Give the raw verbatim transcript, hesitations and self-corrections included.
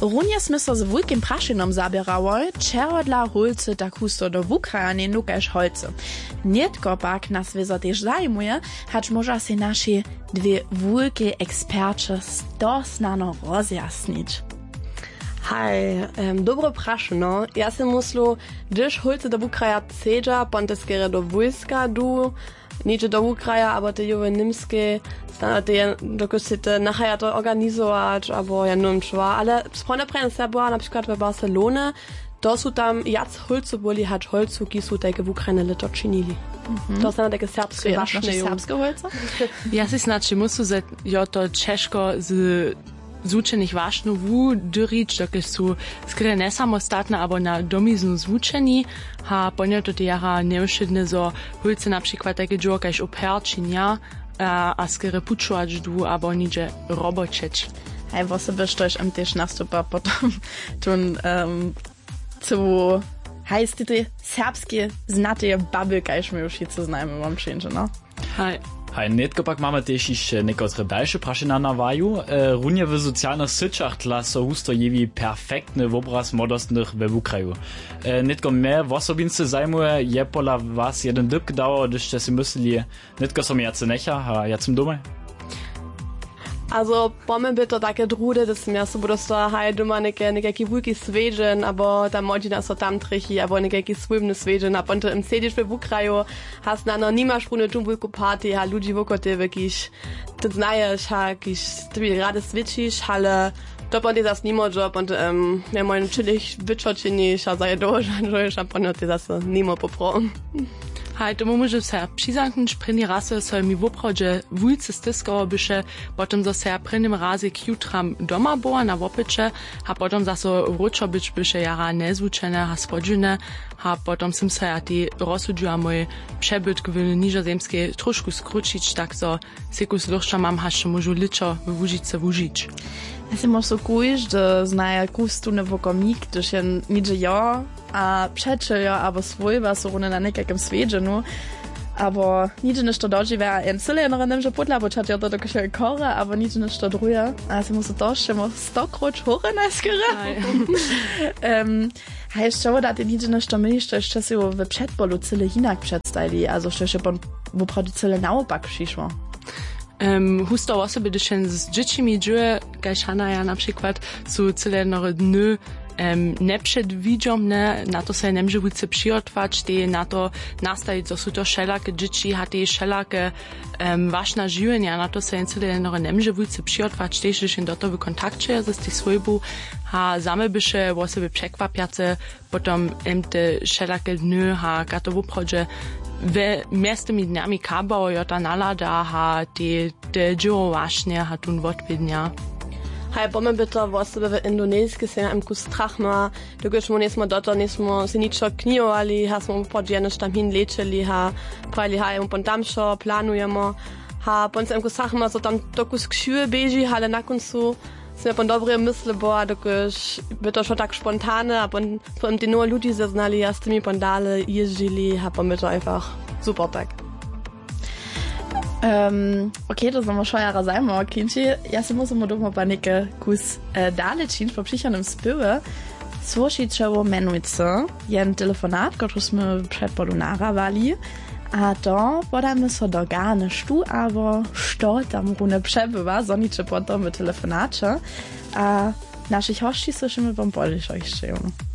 Runie sme so z wulkim praszynom zabierali, czego dla holce tak husto do Ukrainy nukaż holce. Nietko pak nas wizo też zajmuje, hacz może się nasze dwie wulkie ekspercze stosnano rozjasnić. Hej, um, dobro praszyno. Ja se muslu, gdyż holce do Ukraja cedza, pontes kere do wojska du, nicze do Ukraja, aber te jowe nimskie, te dokud si te nachaja to organizować, albo ja nem czła, ale sprawne prejne była na przykład w Barcelone, to są tam jac holcu boli, hacz holcu, ki są takie w Ukrainie lito czynili. Mm-hmm. To są takie serbskie ważne. Serbskie holce? Ja si znaczy musu, że jo to ciężko z zvučených vášnú vú dyrič, doke sú skryte nesamostatné, abo na domiznu zvučení, a poňo to jara neušedne zo hulce napríklad také džo, kaž operčinia a, a skryte pučovač dú, abo niže robočeč. Hej, vo sebe štož am tež nastupa potom tun um, cu hejst ty serbskie znaté baby, kaž my už co znajmy vam všinče, no? Hej. Hej, netko pak mamy też jeszcze niektóre dalsze praszyna na waju. E, Runie w socjalnych syciach dla so husto jewi perfektny obraz modostnych we Ukraju. E, netko mnie w osobince zajmuje, je pola was jeden dyk dało, gdyż si myśleli, netko som jacy necha, a jacym dumaj? Also, pommy by to takie drude, dass mir so budeš to haj doma neke nekaki wulki sveđen, abo tam mođina so tam trichi, abo nekaki swimny sveđen, a ponto im sediš v Ukraju, has na no nimaš pune tu wulku party, ha ludzi woko te vekiš, ty znaješ, ha kiš tebi rade svičiš, ale to ponte zas nimo job, ponto um, ja mojn chillich vyčočiniš, a zaje dožanžuješ, a ponto te zas nimo popro. Hej, to môže sa přizamknúť první razy, so mi v obchode vújce stiskovo byše, potom zase prvním razy k jutram doma bola na opeče, a potom zase vročo byč byše jara nezvučené a spodžené, a potom som sa ja tí rozsudžu a môj přebyt v nižozemskej trošku skručiť, tak so sekus dlhšia mám hašte môžu ličo v Łužice vúžiť. Ja si možno kuješ, že znaje kustune vokomík, když je niže jo, a přeče jo, abo svojba sú rune na nekakom svedženu, abo niče nešto dožive, a jen celé jednore nemže podľa, bo čat jo to dokoše kore, abo niče nešto druhé. A ja si musím to ešte mo stokroč hore najskere. um, a ešte čo da ty niče nešto myliš, to ešte si jo v předpolu celé jinak představili, also što ešte pon vopravdu celé naopak přišlo. Um, husto osoby, když jen s dziecimi dżuje, kaž Hanna ja na przykład, sú celé jednore dny um, nepředvídomné, na to se nemže vůjce přiotvač, ty na to nastaviť, co sú to šelake dzieci, a ty šelake um, vašna živenia, na to se jen celé jednore nemže vůjce přiotvač, tež když jen do toho kontaktuje ze tých svojbů, a zame byše osoby překvapiace, potom im te šelake dny, a kato v obchodže we miastymi dniami kabao jota nalada, ha te te dżuro właśnie, ha tun wodwiednia. Hej, pommy by to w osoby w indoneskie se im kus strachma, dokud mu nesmo doto nesmo se ničo knijovali, ha smo podjeno tam hin lečeli, ha pravili, ha im pon tam šo planujemo, ha pon se im kus strachma, so tam dokus kšuje beži, ale na koncu sme pon dobre mysle bo, dokud by to šo tak spontane, a pon pon ti no ljudi zaznali, a s tymi pon dale jeździli, ha pon by to einfach super tak. Um, okay, to znamo šo jara zajmo, kinči, ja si musím doma panike kus uh, dale činč po přichanom spyve, svošičevo menujce, jen telefonát, ktorú sme předpodu naravali, a to podajmy so do gane štu, abo što tam rune przebywa, zoniče potom telefonacze, a naszych hości słyszymy wam polisz jeszcze.